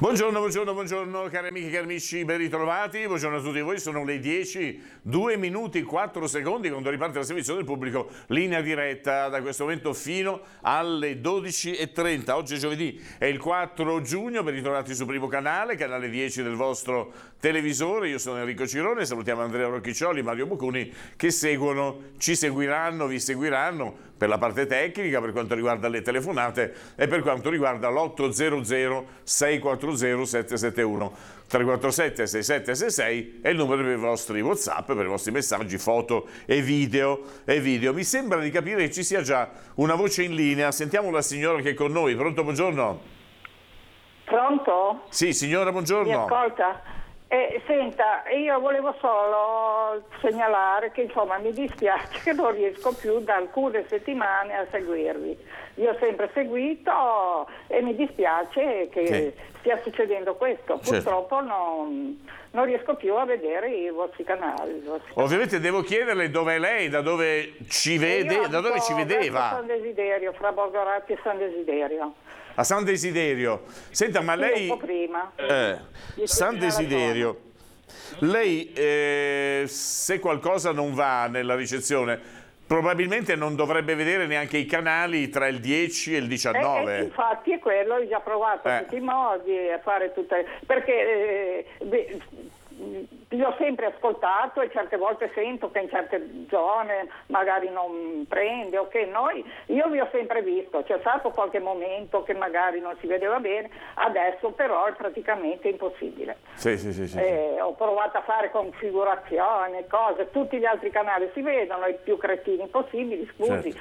Buongiorno, buongiorno, buongiorno cari amiche e cari amici, ben ritrovati, buongiorno a tutti voi, sono le 10, 2 minuti 4 secondi quando riparte la servizio del pubblico, linea diretta da questo momento fino alle 12:30. Oggi è giovedì, è il 4 giugno, ben ritrovati sul primo canale, canale 10 del vostro televisore. Io sono Enrico Cirone, salutiamo Andrea Rocchiccioli, Mario Boccuni che seguono, ci seguiranno, vi seguiranno per la parte tecnica, per quanto riguarda le telefonate e per quanto riguarda l'800 640 771 347 6766 è il numero per i vostri WhatsApp, per i vostri messaggi, foto e video. Mi sembra di capire che ci sia già una voce in linea. Sentiamo la signora che è con noi. Pronto, buongiorno? Pronto? Sì, signora, buongiorno. Mi ascolta? Senta, io volevo solo segnalare che insomma mi dispiace che non riesco più da alcune settimane a seguirvi. Vi ho sempre seguito e mi dispiace che stia succedendo questo. Purtroppo non riesco più a vedere i vostri canali. Ovviamente devo chiederle dove è lei, da dove ci vede, da dove ci vedeva. San Desiderio, fra Borgorati e San Desiderio. A San Desiderio. Senta, ma lei... un po' prima. San Desiderio. Lei, se qualcosa non va nella ricezione, probabilmente non dovrebbe vedere neanche i canali tra il 10 e il 19. Infatti è quello, ho già provato tutti i modi a fare tutte... Perché... li ho sempre ascoltato e certe volte sento che in certe zone magari non prende o che io vi ho sempre visto, c'è stato qualche momento che magari non si vedeva bene, adesso però è praticamente impossibile. Sì. Ho provato a fare configurazioni, cose, tutti gli altri canali si vedono, i più cretini possibili, scusi,